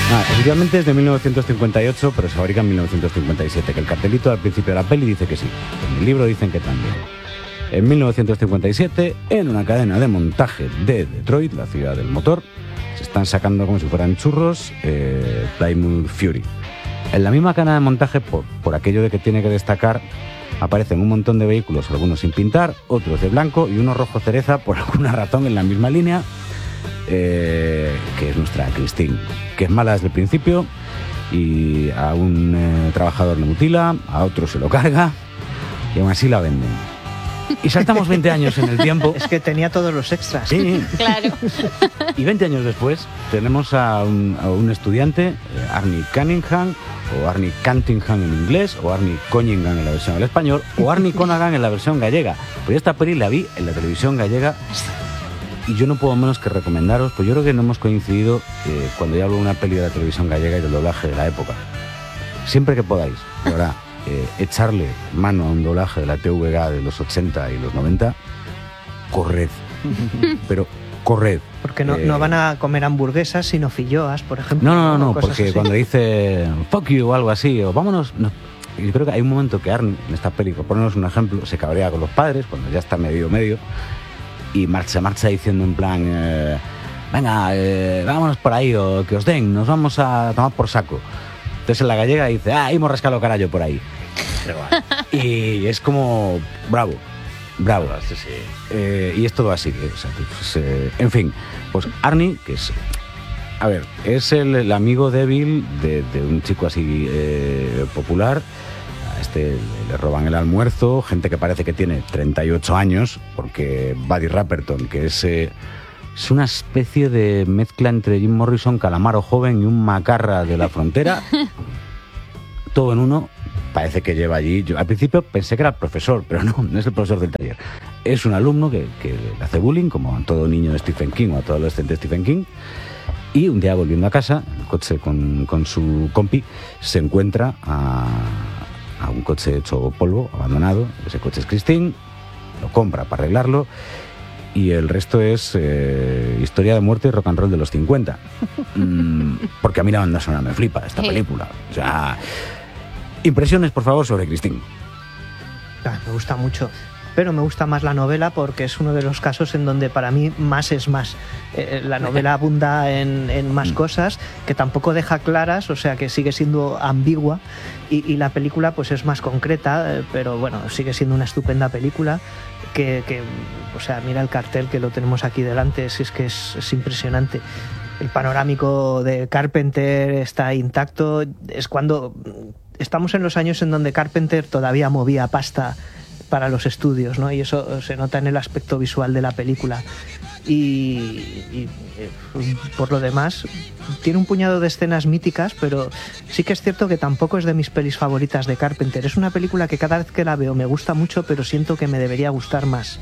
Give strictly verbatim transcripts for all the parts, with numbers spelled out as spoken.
Ah, oficialmente es de mil novecientos cincuenta y ocho, pero se fabrica en mil novecientos cincuenta y siete, que el cartelito al principio de la peli dice que sí. En el libro dicen que también. En mil novecientos cincuenta y siete, en una cadena de montaje de Detroit, la ciudad del motor, se están sacando como si fueran churros eh, Plymouth Fury. En la misma cadena de montaje, por, por aquello de que tiene que destacar, aparecen un montón de vehículos, algunos sin pintar, otros de blanco y uno rojo cereza por alguna razón en la misma línea, eh, que es nuestra Christine, que es mala desde el principio y a un eh, trabajador le mutila, a otro se lo carga y aún así la venden. Y saltamos veinte años en el tiempo. Es que tenía todos los extras. Sí. Claro. Y veinte años después tenemos a un, a un estudiante, eh, Arnie Cunningham, o Arnie Cantingham en inglés, o Arnie Cunningham en la versión del español, o Arnie Conagan en la versión gallega. Pues esta peli la vi en la televisión gallega y yo no puedo menos que recomendaros, pues yo creo que no hemos coincidido eh, cuando ya hablo de una peli de la televisión gallega y del doblaje de la época. Siempre que podáis, de verdad. Eh, echarle mano a un doblaje de la T V G de los ochenta y los noventa, corred. Pero corred. Porque no, eh, no van a comer hamburguesas, sino filloas, por ejemplo. No, no, no, cosas porque así. cuando dice fuck you o algo así, o vámonos... No, yo creo que hay un momento que Arnie, en esta peli, por ponernos un ejemplo, se cabrea con los padres, cuando ya está medio medio, y marcha, marcha diciendo en plan... Eh, venga, eh, vámonos por ahí, o que os den, nos vamos a tomar por saco. Entonces en la gallega dice, ah, hemos rascado carallo por ahí. Y es como, bravo, bravo. Sí, sí. Eh, y es todo así. O sea, pues, eh, en fin, pues Arnie, que es, a ver, es el, el amigo débil de, de un chico así eh, popular. A este le roban el almuerzo, gente que parece que tiene treinta y ocho años, porque Buddy Rapperton, que es... Eh, Es una especie de mezcla entre Jim Morrison, Calamaro joven y un macarra de la frontera. Todo en uno. Parece que lleva allí... Yo al principio pensé que era el profesor, pero no, no es el profesor del taller. Es un alumno que, que le hace bullying, como a todo niño de Stephen King o a todo adolescente de Stephen King. Y un día volviendo a casa, en el coche con, con su compi, se encuentra a, a un coche hecho polvo, abandonado. Ese coche es Christine, lo compra para arreglarlo. Y el resto es eh, historia de muerte y rock and roll de los cincuenta. Mm, porque a mí la banda sonora me flipa, esta Sí. película. O sea, impresiones, por favor, sobre Christine. Ah, me gusta mucho. Pero me gusta más la novela porque es uno de los casos en donde para mí más es más. Eh, la novela abunda en, en más cosas que tampoco deja claras, o sea que sigue siendo ambigua y, y la película pues es más concreta, eh, pero bueno, sigue siendo una estupenda película que, que, o sea, mira el cartel que lo tenemos aquí delante, es, es que es, es impresionante. El panorámico de Carpenter está intacto, es cuando estamos en los años en donde Carpenter todavía movía pasta para los estudios, ¿no? Y eso se nota en el aspecto visual de la película. Y, y eh, por lo demás, tiene un puñado de escenas míticas, pero sí que es cierto que tampoco es de mis pelis favoritas de Carpenter. Es una película que cada vez que la veo me gusta mucho, pero siento que me debería gustar más.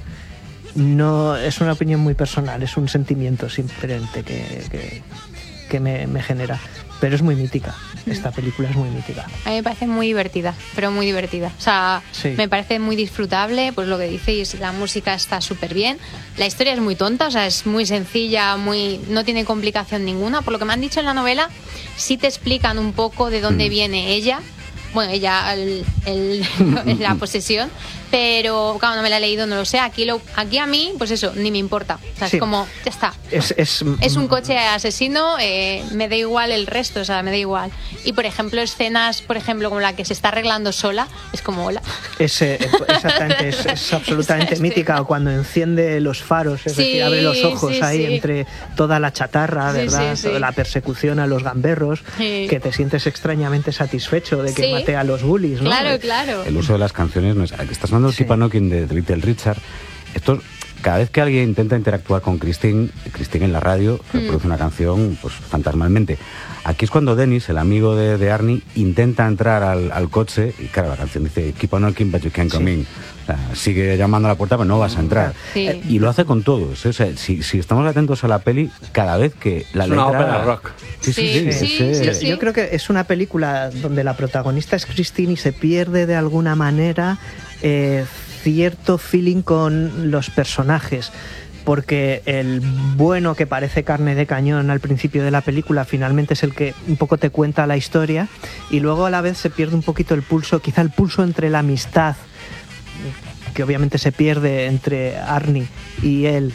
No, es una opinión muy personal, es un sentimiento simplemente que, que, que me, me genera. Pero es muy mítica, esta película es muy mítica. A mí me parece muy divertida, pero muy divertida. O sea, Sí. me parece muy disfrutable, pues lo que dices, la música está súper bien. La historia es muy tonta, o sea, es muy sencilla, muy no tiene complicación ninguna. Por lo que me han dicho en la novela, sí te explican un poco de dónde viene ella. Bueno, ella, el, el- la posesión, pero claro, no me la he leído, no lo sé. Aquí, lo, aquí a mí, pues eso, ni me importa. O sea, Sí. es como, ya está. Es, es, Es un coche asesino, eh, me da igual el resto, o sea, me da igual. Y por ejemplo, escenas, por ejemplo, como la que se está arreglando sola, es como hola. Es, eh, exactamente, es, es absolutamente Esa mítica. escena. O cuando enciende los faros, es Sí, decir, abre los ojos sí, ahí sí. entre toda la chatarra, Sí, ¿verdad? sí, sí. La persecución a los gamberros, Sí. que te sientes extrañamente satisfecho de que Sí. mate a los bullies, ¿no? Claro, claro. El uso de las canciones no es... Estás hablando del Sí. Keep a Knocking de Little Richard. Esto, cada vez que alguien intenta interactuar con Christine, Christine en la radio reproduce una canción pues fantasmalmente. Aquí es cuando Dennis, el amigo de, de Arnie, intenta entrar al, al coche y claro, la canción dice Keep on knocking but you can't come in. O sea, sigue llamando a la puerta pero no vas a entrar. Sí. Eh, Y lo hace con todos. ¿eh? O sea, si, si estamos atentos a la peli, cada vez que la Es letra... una ópera rock. Sí, sí, Sí, sí. sí, es, sí, eh, sí. Yo creo que es una película donde la protagonista es Christine y se pierde de alguna manera eh, cierto feeling con los personajes. porque el bueno que parece carne de cañón al principio de la película finalmente es el que un poco te cuenta la historia, y luego a la vez se pierde un poquito el pulso, quizá el pulso entre la amistad, que obviamente se pierde entre Arnie y él,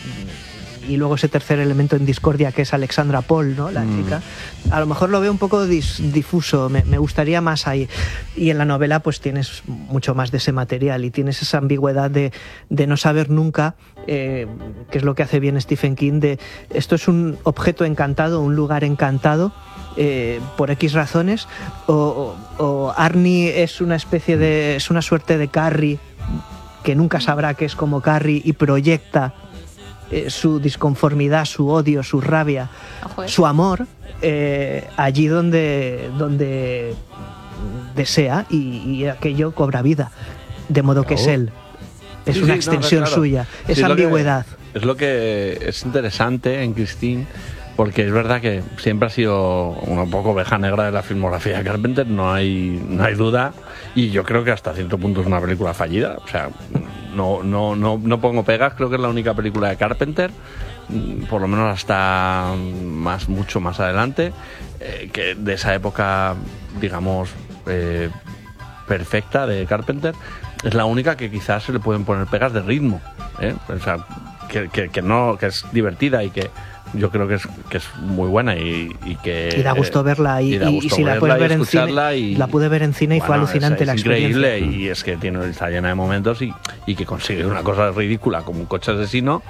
y luego ese tercer elemento en discordia que es Alexandra Paul, ¿no? La mm. chica. A lo mejor lo veo un poco dis, difuso, me, me gustaría más ahí. Y en la novela pues tienes mucho más de ese material y tienes esa ambigüedad de, de no saber nunca, eh, que es lo que hace bien Stephen King, de esto es un objeto encantado, un lugar encantado, eh, por X razones, o, o, o Arnie es una especie de, es una suerte de Carrie, que nunca sabrá que es como Carrie y proyecta Eh, su disconformidad, su odio, su rabia, Ojo, su amor, eh, allí donde, donde desea, y, y aquello cobra vida, de modo que oh. es él, es sí, una sí, extensión no, claro. suya, sí, esa ambigüedad. Es lo que es interesante en Christine, porque es verdad que siempre ha sido una poco oveja negra de la filmografía de Carpenter, no hay, no hay duda, y yo creo que hasta cierto punto es una película fallida, o sea, no, no, no, no pongo pegas, creo que es la única película de Carpenter, por lo menos hasta más, mucho más adelante, eh, que de esa época, digamos, eh, perfecta de Carpenter, es la única que quizás se le pueden poner pegas de ritmo, ¿eh? O sea, que, que, que no, que es divertida y que yo creo que es, que es muy buena y, y que y da gusto verla y, y, gusto y si la puedes ver en cine y, la pude ver en cine y bueno, fue alucinante, es, es la experiencia. Increíble, y es que tiene, está llena de momentos y, y que consigue una cosa ridícula como un coche asesino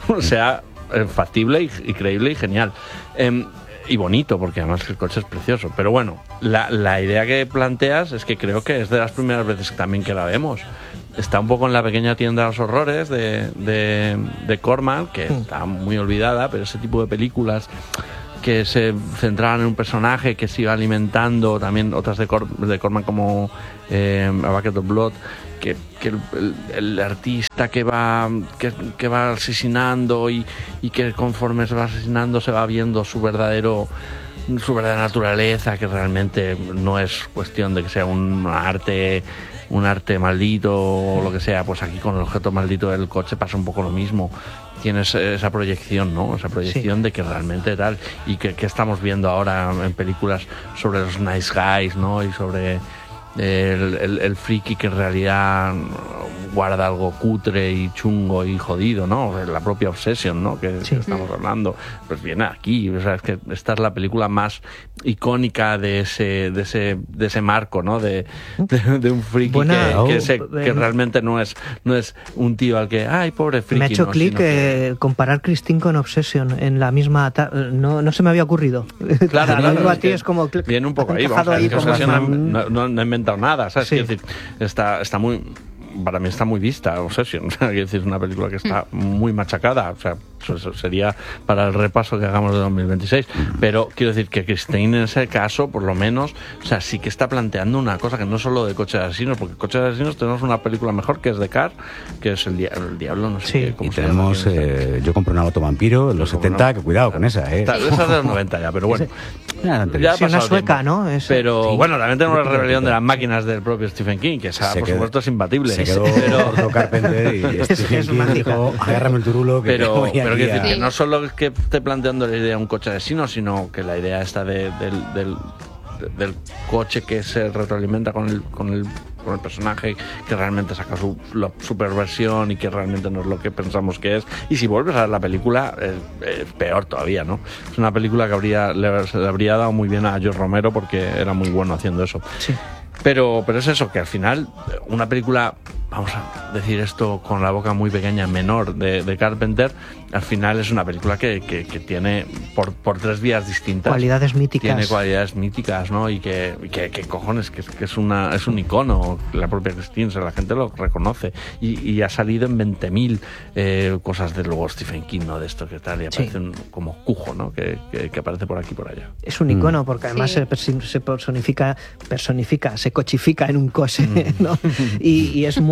sea factible y, y creíble y genial, eh, y bonito, porque además el coche es precioso. Pero bueno, la, la idea que planteas es que creo que es de las primeras veces también que la vemos. Está un poco en La pequeña tienda de los horrores de, de, de Corman, que mm. está muy olvidada, pero ese tipo de películas que se centraban en un personaje que se iba alimentando, también otras de, Cor, de Corman como eh, A Bucket of Blood, que, que el, el, el artista que va que, que va asesinando y, y que conforme se va asesinando se va viendo su verdadero su verdadera naturaleza, que realmente no es cuestión de que sea un arte un arte maldito o lo que sea. Pues aquí con el objeto maldito del coche pasa un poco lo mismo. Tienes esa proyección, ¿no? Esa proyección sí. de que realmente tal, y que, que estamos viendo ahora en películas sobre los nice guys, ¿no? Y sobre el, el, el friki que en realidad guarda algo cutre y chungo y jodido, ¿no? La propia Obsession, ¿no? Que, sí. que estamos hablando, pues viene aquí. O sea, es que esta es la película más icónica de ese de ese de ese marco, ¿no? De, de, de un friki Buena, que, oh, que, se, que realmente no es no es un tío al que ay pobre friki. Me ha hecho no, clic que... eh, comparar Christine con Obsession en la misma ta... no no se me había ocurrido. Claro, claro, no, a ti es como viene un poco ahí, vamos, ahí que Obsession no, no, no ha inventado nada, ¿sabes? Sí. Es decir, está está muy para mí está muy vista Obsession, o sea, quiero decir, es una película que está muy machacada, o sea, eso sería para el repaso que hagamos de dos mil veintiséis, pero quiero decir que Christine en ese caso, por lo menos, o sea, sí que está planteando una cosa que no es solo de Coches Asesinos, porque Coches Asesinos tenemos una película mejor que es de Car, que es El, dia- el Diablo, no sé sí, qué, cómo y se tenemos, llama. Eh, yo compré un auto vampiro en los setenta, que cuidado con esa, ¿eh? Esa es de los noventa ya, pero bueno. Ya, ya sí, una sueca, tiempo. ¿no? Es, pero sí. bueno, también tenemos la rebelión de las máquinas del propio Stephen King, que esa, por quedó, supuesto, es imbatible. Se quedó pero Carpenter y Stephen King dijo, agárrame el turulo. Que pero que pero quiero decir a... que no solo es que esté planteando la idea de un coche asesino, sino que la idea esta de, del, del, del coche que se retroalimenta con el, con el con el personaje, que realmente saca su la superversión y que realmente no es lo que pensamos que es. Y si vuelves a ver la película, es, es peor todavía, ¿no? Es una película que habría le, se le habría dado muy bien a George Romero, porque era muy bueno haciendo eso. Sí. Pero, pero es eso, que al final una película, vamos a decir esto con la boca muy pequeña, menor de, de Carpenter, al final es una película que, que, que tiene por, por tres vías distintas cualidades míticas, tiene cualidades míticas, ¿no? Y que, que, que cojones, que, que es una es un icono, la propia Christine, la gente lo reconoce y, y ha salido en veinte mil eh, cosas de luego Stephen King, ¿no? De esto que tal, y aparece sí. un, como Cujo, ¿no? Que, que, que aparece por aquí por allá. Es un icono porque además sí. se, se personifica personifica se cochifica en un coche, ¿no? y, y es muy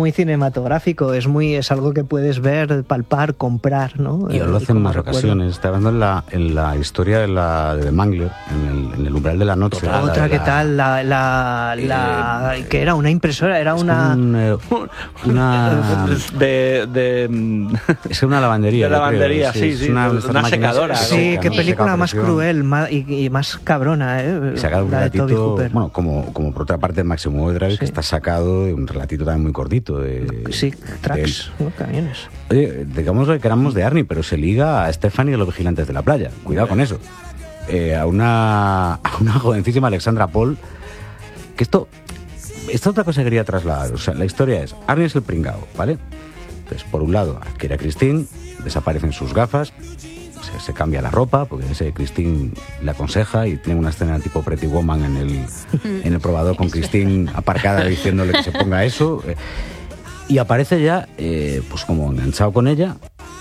muy cinematográfico, es muy es algo que puedes ver, palpar, comprar, ¿no? Y os lo hacen en más ocasiones. Está hablando en la, en la historia de la de Mangler, en el, en el umbral de la noche. Otra, la, otra la, que tal, la, la, la eh, que era una impresora, era una... Un, eh, una... de, de es una lavandería. De lavandería, creo. sí, sí, Es una, una estas máquinas secadora. que Sí, secan, qué ¿no? película Seca más presión. cruel más, y, y más cabrona, ¿eh? Y saca un La de Toby relatito, Hooper. bueno, como, como por otra parte Máximo Overdrive, Sí. que está sacado de un relatito también muy cortito. De, Sí, de tracks, ¿no? Camiones. Oye, digamos lo que queramos de Arnie, pero se liga a Stephanie de los Vigilantes de la Playa. Cuidado con eso. Eh, a, una, a una jovencísima Alexandra Paul, que esto... Esta otra cosa que quería trasladar. O sea, la historia es, Arnie es el pringao, ¿vale? Entonces, por un lado, adquiere a Christine, desaparecen sus gafas, se, se cambia la ropa, porque ese Christine le aconseja y tiene una escena tipo Pretty Woman en el, en el probador con Christine aparcada diciéndole que se ponga eso. Eh, y aparece ya, eh, pues como enganchado con ella.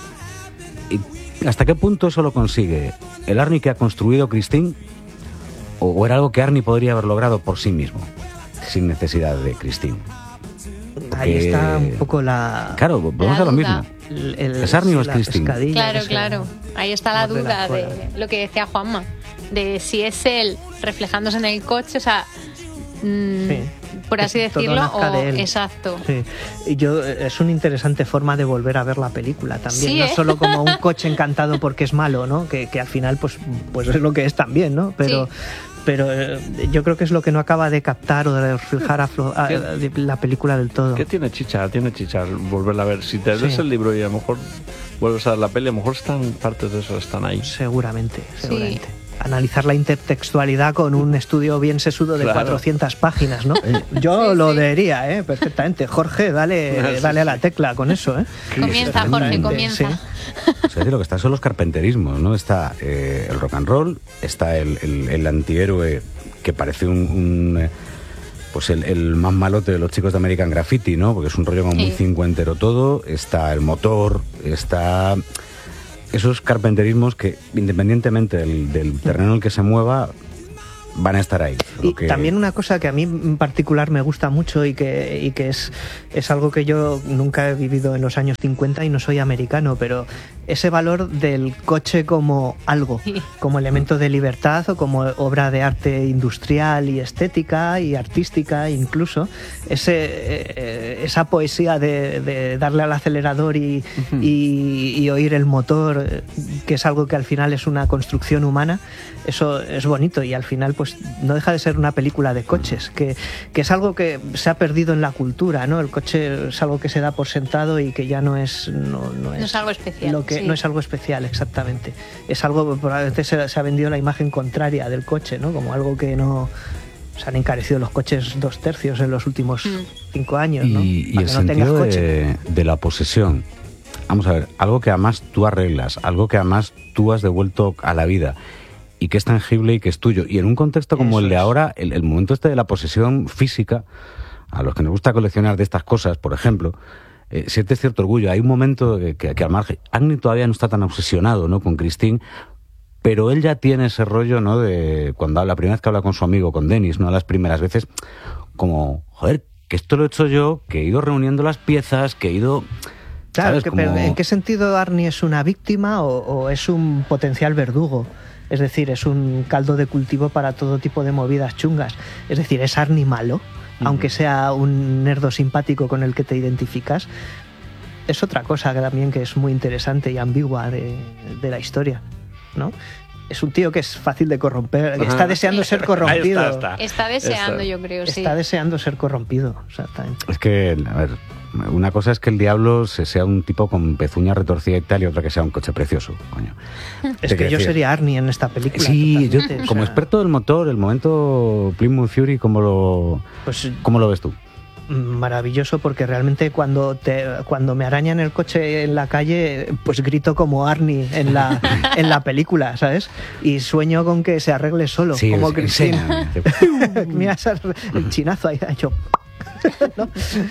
Y ¿hasta qué punto eso lo consigue el Arnie que ha construido Christine? ¿O, o era algo que Arnie podría haber logrado por sí mismo, sin necesidad de Christine? Ahí Porque- está un poco la... Claro, vamos La a lo duda. mismo. el- el- ¿Es Arnie o es la Christine? pescadilla Claro, que se- claro. Ahí está la muerde duda la cola. de lo que decía Juanma, de si es él reflejándose en el coche, o sea, mm, Sí. por así Que todo decirlo, nazca o de él. exacto. Sí. Y yo, es una interesante forma de volver a ver la película también, Sí, no ¿eh? solo como un coche encantado porque es malo, ¿no? Que, que al final pues, pues es lo que es también, ¿no? Pero, Sí. pero eh, yo creo que es lo que no acaba de captar o de reflejar a Flo- a- ¿Qué? de la película del todo. ¿Qué tiene chicha? Tiene chicha volverla a ver. Si te lees Sí. el libro y a lo mejor vuelves a ver la peli, a lo mejor están partes de eso, están ahí. Seguramente, Sí. seguramente. Analizar la intertextualidad con un estudio bien sesudo de Claro. cuatrocientas páginas, ¿no? Yo Sí, lo sí. diría, ¿eh? Perfectamente. Jorge, dale, Sí, dale a la sí. tecla con eso, ¿eh? Comienza, Jorge, Perfectamente, comienza. sí. O sea, lo que está son los carpenterismos, ¿no? Está eh, el rock and roll, está el, el, el antihéroe que parece un... un, eh, pues el, el más malote de los chicos de American Graffiti, ¿no? Porque es un rollo como muy Sí. cincuentero todo. Está el motor, está... Esos carpenterismos que, independientemente del, del terreno en el que se mueva, van a estar ahí. Y Lo que- también una cosa que a mí en particular me gusta mucho y que, y que es, es algo que yo nunca he vivido en los años cincuenta y no soy americano, pero ese valor del coche como algo, Sí. como elemento de libertad o como obra de arte industrial y estética y artística incluso, ese, eh, esa poesía de, de darle al acelerador y, y, y oír el motor, eh, que es algo que al final es una construcción humana, eso es bonito y al final pues no deja de ser una película de coches, que, que es algo que se ha perdido en la cultura, ¿no? El coche es algo que se da por sentado y que ya no es... No, no es, No es algo especial, Lo que, sí. No es algo especial, exactamente. Es algo, probablemente se, se ha vendido la imagen contraria del coche, ¿no? Como algo que no... Se han encarecido los coches dos tercios en los últimos Mm. cinco años, ¿no? Y, y Para el que no tengas sentido coche. de, de la posesión. Vamos a ver, algo que además tú arreglas, algo que además tú has devuelto a la vida y que es tangible y que es tuyo. Y en un contexto como Eso el de es. ahora, el, el momento este de la posesión física, a los que nos gusta coleccionar de estas cosas, por ejemplo, eh, sientes cierto orgullo. Hay un momento que, que, que al margen, Arnie todavía no está tan obsesionado, ¿no?, con Christine, pero él ya tiene ese rollo, ¿no?, de cuando habla, la primera vez que habla con su amigo, con Dennis, ¿no?, las primeras veces, como, joder, que esto lo he hecho yo, que he ido reuniendo las piezas, que he ido... Claro, ¿sabes? que, Como- pero ¿en qué sentido Arnie es una víctima o, o es un potencial verdugo? Es decir, es un caldo de cultivo para todo tipo de movidas chungas. Es decir, ¿es Arnie malo? Aunque sea un nerdo simpático con el que te identificas. Es otra cosa que también que es muy interesante y ambigua de, de la historia, ¿no? Es un tío que es fácil de corromper, que está Ajá. deseando ser Ahí corrompido. está, está. Está deseando, Está. yo creo, sí. Está deseando ser corrompido, exactamente. Es que, a ver, una cosa es que el diablo se sea un tipo con pezuña retorcida y tal, y otra que sea un coche precioso, coño. Es Te que quiero yo decir- sería Arnie en esta película. Sí, yo totalmente, o como sea, experto del motor, el momento Plymouth Fury, ¿cómo lo, Pues cómo lo ves tú? maravilloso, porque realmente cuando te cuando me arañan el coche en la calle, pues grito como Arnie en la en la película, ¿sabes? Y sueño con que se arregle solo, Sí, como es- Christine. enséñame. Mira esa- el chinazo ahí, ahí yo. ¿No?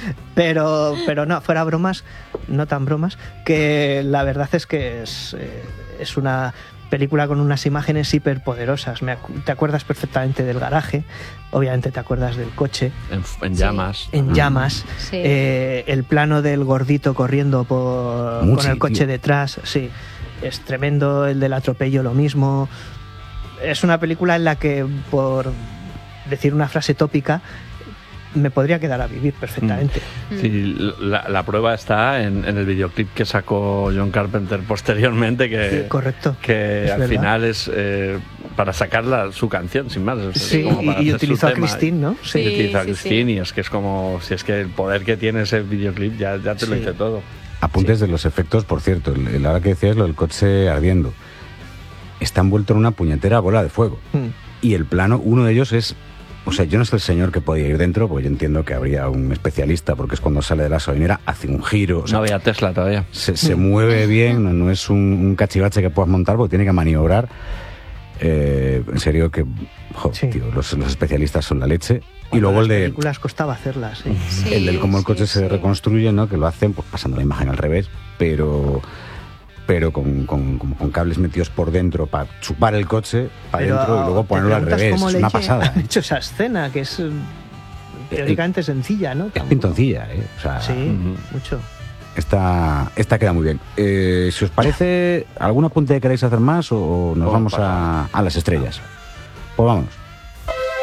Pero, pero no, fuera bromas, no tan bromas, que la verdad es que es, eh, es una película con unas imágenes hiperpoderosas. Me acu- te acuerdas perfectamente del garaje, obviamente te acuerdas del coche En, en Sí. llamas. en llamas, Sí. eh, el plano del gordito corriendo por, Muchi, con el coche tío. detrás, sí, es tremendo. El del atropello lo mismo. Es una película en la que, por decir una frase tópica, me podría quedar a vivir perfectamente. Sí, la, la prueba está en, en el videoclip que sacó John Carpenter posteriormente, que, Sí, correcto. que Es al verdad. final es eh, para sacar la- su canción, sin más. Es Sí, como para y, y hacer su utilizó a tema. Christine, ¿no? Y Sí. utiliza a sí, Christine, y es que es como, si es que el poder que tiene ese videoclip ya, ya te lo Sí. dice todo. Apuntes de los efectos, por cierto, el, el ahora que decías lo del coche ardiendo. Está envuelto en una puñetera bola de fuego. Mm. Y el plano, uno de ellos es... O sea, yo no sé el señor que podía ir dentro, porque yo entiendo que habría un especialista, porque es cuando sale de la gasolinera, hace un giro, o sea, No había Tesla todavía. se, se mueve bien, no, no es un, un cachivache que puedas montar, porque tiene que maniobrar. Eh, en serio que, jo, Sí. tío, los, los especialistas son la leche. Y Cuando luego el las de... películas costaba hacerlas, sí. Sí, el del cómo el coche sí, se sí. reconstruye, ¿no? Que lo hacen pues, pasando la imagen al revés, pero pero con, con, como con cables metidos por dentro para chupar el coche para Pero, dentro y luego ¿te ponerlo al preguntas revés. cómo Es una leche pasada. han hecho esa escena, que es eh, teóricamente sencilla, ¿no? Es Tampoco- pintoncilla, ¿eh? O sea, Sí, Ujú. mucho. esta, esta queda muy bien. Eh, si os parece, ¿algún apunte que queréis hacer más o, o nos Oh, vamos para- a, a las estrellas? Pues vamos.